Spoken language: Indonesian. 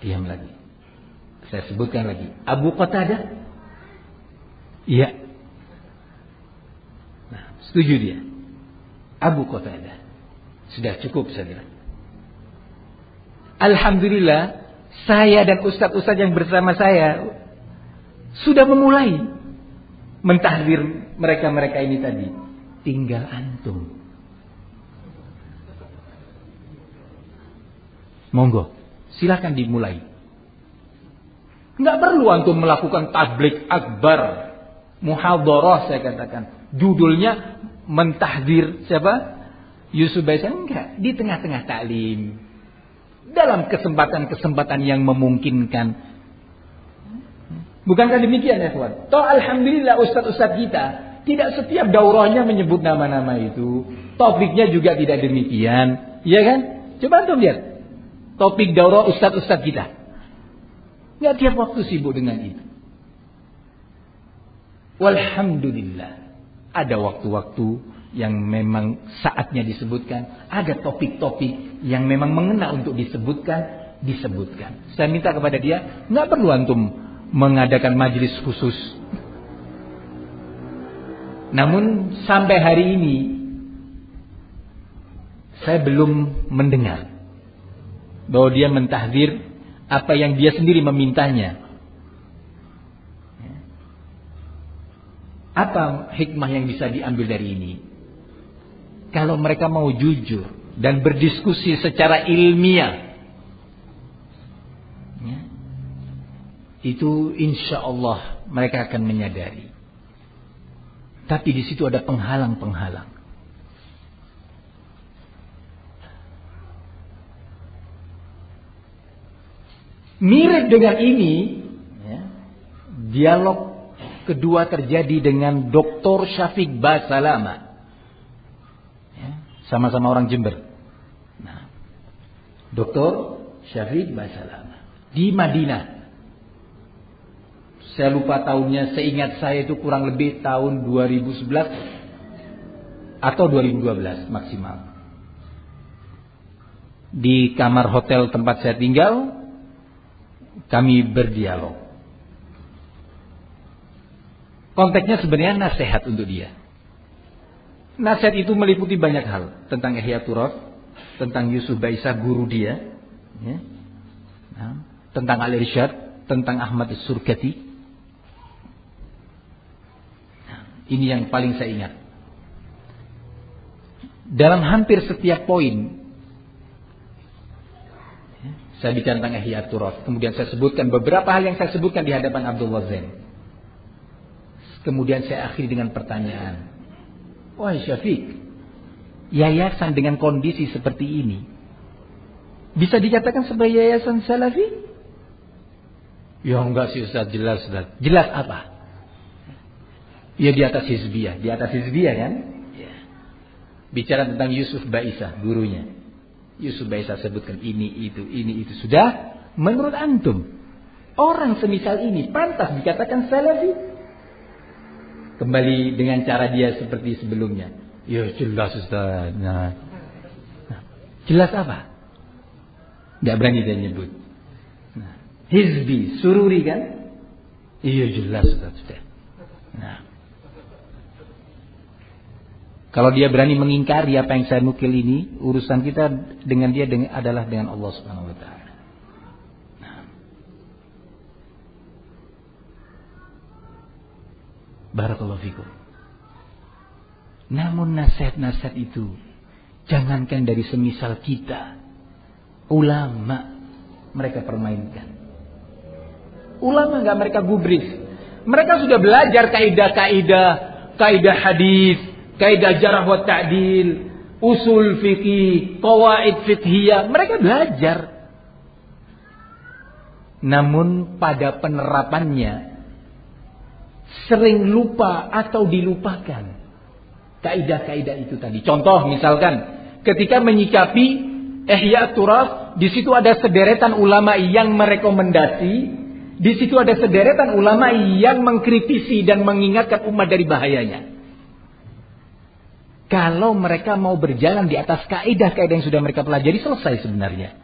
Diam lagi. Saya sebutkan lagi. Abu Qatadah? Iya. Nah, setuju dia. Abu Qatadah. Sudah cukup saya bilang. Alhamdulillah, saya dan ustaz-ustaz yang bersama saya sudah memulai mentahdir mereka-mereka ini tadi. Tinggal antum. Monggo, silakan dimulai. Enggak perlu antum melakukan tabligh akbar, muhadharah saya katakan. Judulnya mentahdir siapa? Yusuf Baisa. Enggak, di tengah-tengah taklim. Dalam kesempatan-kesempatan yang memungkinkan. Bukankah demikian ya kawan? Toh alhamdulillah ustaz-ustaz kita tidak setiap daurahnya menyebut nama-nama itu. Topiknya juga tidak demikian. Iya kan? Coba antum lihat. Topik daurah ustaz-ustaz kita. Nggak tiap waktu sibuk dengan itu. Walhamdulillah. Ada waktu-waktu yang memang saatnya disebutkan. Ada topik-topik yang memang mengena untuk disebutkan. Saya minta kepada dia, nggak perlu antum mengadakan majelis khusus. Namun sampai hari ini saya belum mendengar bahwa dia mentahdir apa yang dia sendiri memintanya. Apa hikmah yang bisa diambil dari ini? Kalau mereka mau jujur dan berdiskusi secara ilmiah, itu insya Allah mereka akan menyadari. Tapi di situ ada penghalang-penghalang. Mirip dengan ini, dialog kedua terjadi dengan Dr. Syafiq Basalama. Sama-sama orang Jember. Nah, Dr. Syafiq Basalama di Madinah. Saya lupa tahunnya, seingat saya itu kurang lebih tahun 2011 atau 2012 maksimal. Di kamar hotel tempat saya tinggal, kami berdialog. Konteksnya sebenarnya nasihat untuk dia. Nasihat itu meliputi banyak hal. Tentang Ihya Turath, tentang Yusuf Baisa guru dia, tentang Al-Irsyad, tentang Ahmad As-Surkati. Ini yang paling saya ingat. Dalam hampir setiap poin saya bicara tentang Ihya Turath. Kemudian saya sebutkan beberapa hal yang saya sebutkan di hadapan Abdullah Zain. Kemudian saya akhiri dengan pertanyaan. Wahai Syafiq, yayasan dengan kondisi seperti ini bisa dikatakan sebagai yayasan salafi? Ya enggak sih Ustaz, jelas Ustaz. Jelas apa? Ya di atas hizbiyah. Di atas hizbiyah kan? Ya. Bicara tentang Yusuf Baisa, gurunya. Yusuf Baisa sebutkan ini itu. Sudah, menurut antum, orang semisal ini pantas dikatakan salafi? Kembali dengan cara dia seperti sebelumnya. Ya jelas Ustaz. Nah. Jelas apa? Gak berani dia nyebut. Nah. Hizbi, sururi kan? Iya jelas Ustaz. Sudah. Nah. Kalau dia berani mengingkari apa yang saya nukil ini, urusan kita dengan dia adalah dengan Allah Subhanahu wa taala. Barakallahu fikum. Namun nasihat-nasihat itu jangankan dari semisal kita, ulama mereka permainkan. Ulama enggak mereka gubris. Mereka sudah belajar kaidah hadis, kaidah jarh wa ta'dil, usul fikih, qawaid fiqhiyah, mereka belajar. Namun pada penerapannya sering lupa atau dilupakan kaidah-kaidah itu tadi. Contoh misalkan ketika menyikapi Ihya Turath, di situ ada sederetan ulama yang merekomendasi, di situ ada sederetan ulama yang mengkritisi dan mengingatkan umat dari bahayanya. Kalau mereka mau berjalan di atas kaidah-kaidah yang sudah mereka pelajari, selesai sebenarnya.